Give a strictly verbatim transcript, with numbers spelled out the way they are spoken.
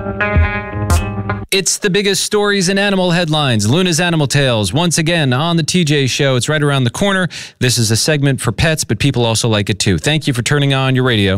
It's the biggest stories in animal headlines. Luna's Animal Tales, once again on the T J Show. It's right around the corner. This is a segment for pets, but people also like it too. Thank you for turning on your radio.